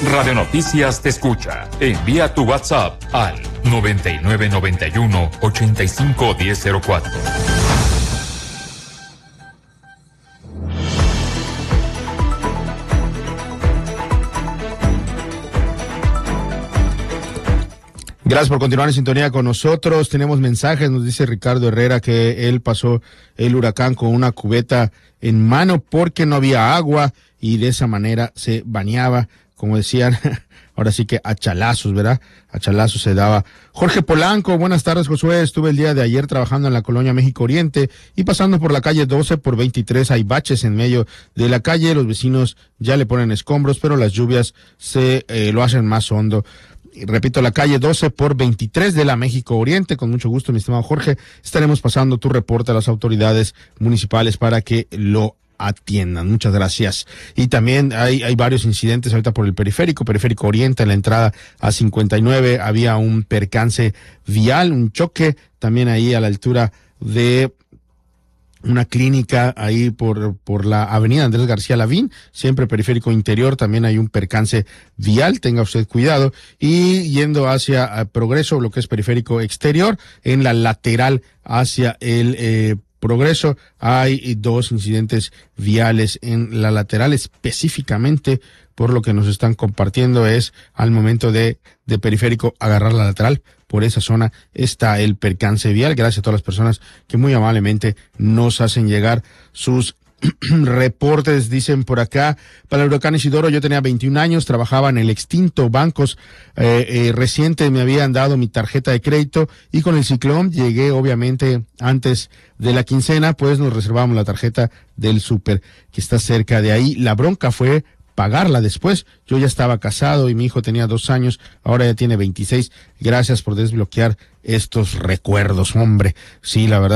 Radio Noticias te escucha. Envía tu WhatsApp al 9991-851004. Gracias por continuar en sintonía con nosotros. Tenemos mensajes, nos dice Ricardo Herrera que él pasó el huracán con una cubeta en mano porque no había agua y de esa manera se bañaba, como decían, ahora sí que a chalazos, ¿verdad? A chalazos se daba. Jorge Polanco, buenas tardes, Josué. Estuve el día de ayer trabajando en la colonia México Oriente y pasando por la calle 12 por 23 hay baches en medio de la calle. Los vecinos ya le ponen escombros, pero las lluvias lo hacen más hondo. Repito, la calle 12 por 23 de la México Oriente. Con mucho gusto, mi estimado Jorge, estaremos pasando tu reporte a las autoridades municipales para que lo atiendan. Muchas gracias. Y también hay varios incidentes ahorita por el Periférico Oriente, en la entrada a 59 había un percance vial, un choque, también ahí a la altura de una clínica ahí por la avenida Andrés García Lavín, siempre Periférico Interior, también hay un percance vial, tenga usted cuidado. Y yendo hacia Progreso, lo que es Periférico Exterior, en la lateral hacia el Progreso, hay dos incidentes viales en la lateral, específicamente por lo que nos están compartiendo es al momento de Periférico agarrar la lateral. Por esa zona está el percance vial. Gracias a todas las personas que muy amablemente nos hacen llegar sus reportes. Dicen por acá, para el huracán Isidoro yo tenía 21 años, trabajaba en el extinto Bancos, reciente me habían dado mi tarjeta de crédito y con el ciclón llegué obviamente antes de la quincena, pues nos reservamos la tarjeta del súper que está cerca de ahí. La bronca fue pagarla después. Yo ya estaba casado y mi hijo tenía 2 años, ahora ya tiene 26. Gracias por desbloquear estos recuerdos, hombre. Sí, la verdad.